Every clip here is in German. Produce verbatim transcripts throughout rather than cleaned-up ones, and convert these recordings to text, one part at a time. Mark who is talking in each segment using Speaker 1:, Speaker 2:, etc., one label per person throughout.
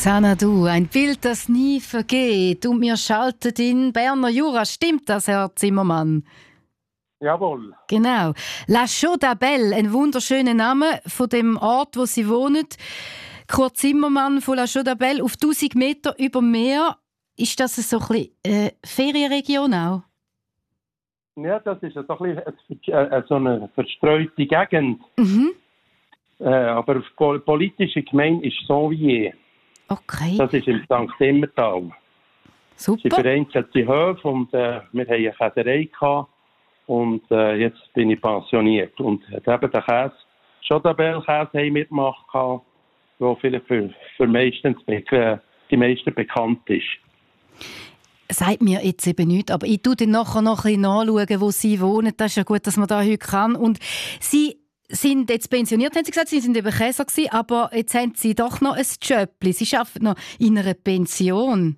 Speaker 1: Xanadu, ein Bild, das nie vergeht. Und wir schalten in Berner Jura. Stimmt das, Herr Zimmermann?
Speaker 2: Jawohl.
Speaker 1: Genau. La Chaux-d'Abel, ein wunderschöner Name von dem Ort, wo Sie wohnen. Kurt Zimmermann von La Chaux-d'Abel auf tausend Meter über dem Meer. Ist das so ein bisschen äh, Ferienregion auch?
Speaker 2: Ja, das ist so, ein bisschen, äh, so eine verstreute Gegend.
Speaker 1: Mhm.
Speaker 2: Äh, aber auf politische Gemeinde ist Sauvier.
Speaker 1: Okay.
Speaker 2: Das ist im Sankt Immertal.
Speaker 1: Super.
Speaker 2: Sie vereinzelte Höfe und äh, wir hatten eine Käserei gehabt. Und äh, jetzt bin ich pensioniert. Und hat eben den Käse, Chaux-d'Abel-Käse mitgemacht, der vielleicht für, für meistens, äh, die meisten bekannt ist.
Speaker 1: Sagt mir jetzt eben nichts, aber ich schaue dann nachher noch ein bisschen nachschauen, wo Sie wohnen. Das ist ja gut, dass man da heute kann. Und Sie sind jetzt pensioniert, haben Sie gesagt, Sie sind eben Käser gewesen, aber jetzt haben Sie doch noch ein Jobli. Sie arbeiten noch in einer Pension.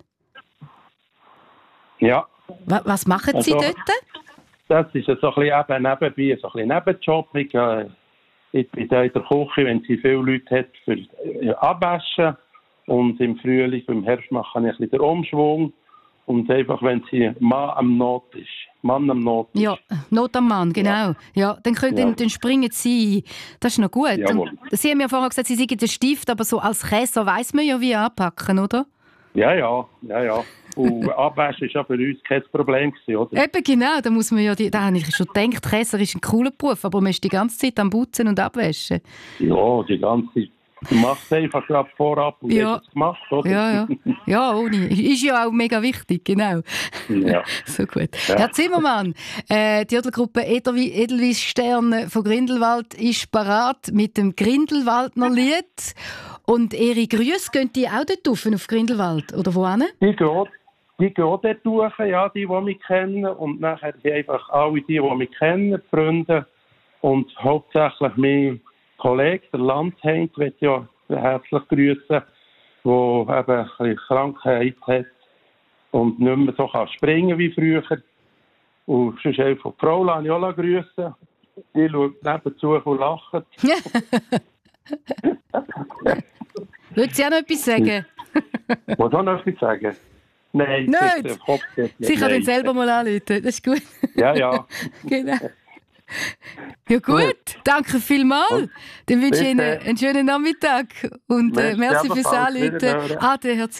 Speaker 2: Ja.
Speaker 1: Was, was machen Sie
Speaker 2: also,
Speaker 1: dort?
Speaker 2: Das ist so ein bisschen eben nebenbei, so ein bisschen Nebenjob. Ich, äh, ich bin da in der Küche, wenn sie viele Leute hat, für äh, Abwaschen. Und im Frühling, im Herbst mache ich ein bisschen den Umschwung. Und einfach, wenn sie Mann am Not ist. Mann am Not ist.
Speaker 1: Ja, Not am Mann, genau. Ja, ja dann, können, ja. dann, dann springen Sie. Das ist noch gut.
Speaker 2: Jawohl.
Speaker 1: Sie haben ja vorher gesagt, Sie seien der Stift, aber so als Käser weiss man ja, wie anpacken, oder?
Speaker 2: Ja, ja, ja, ja. Und Abwaschen war ja für uns kein Problem gewesen, oder?
Speaker 1: Eben genau, da muss man ja, die, da habe ich schon gedacht, Käser ist ein cooler Beruf, aber man ist die ganze Zeit am Putzen und Abwaschen.
Speaker 2: Ja, die ganze Zeit. Du machst es einfach gerade vorab und
Speaker 1: ja.
Speaker 2: hast es gemacht, oder?
Speaker 1: Ja, ja. Ja, ohne. Ist ja auch mega wichtig, genau.
Speaker 2: Ja.
Speaker 1: So gut.
Speaker 2: Ja.
Speaker 1: Herr Zimmermann, äh, die Jodelgruppe Edelweiss Stern von Grindelwald ist parat mit dem Grindelwaldner Lied. Und Ihre Grüße, gehen die auch dort rauf, auf Grindelwald? Oder wohin?
Speaker 2: Die gehen, die gehen dort durch, ja, die, die mich kennen. Und nachher sind einfach alle die, die mich kennen, die Freunde. Und hauptsächlich mein Kollege, der Landheind, wird ja herzlich grüßen, der eben ein bisschen Krankheit hat und nicht mehr so kann springen wie früher. Und sonst einfach die Frau lasse ich auch grüßen. Die schaut nebenzu und lacht.
Speaker 1: Würden Sie auch noch etwas sagen?
Speaker 2: Muss auch noch etwas sagen? Nein,
Speaker 1: Nein.
Speaker 2: Bitte, Kopf,
Speaker 1: Sie kann den selber mal anrufen, das ist gut.
Speaker 2: Ja, ja.
Speaker 1: Genau. Ja gut, gut. Danke vielmals. Dann wünsche ich Ihnen einen schönen Nachmittag und äh, merci fürs Anrufen. Ade, Herr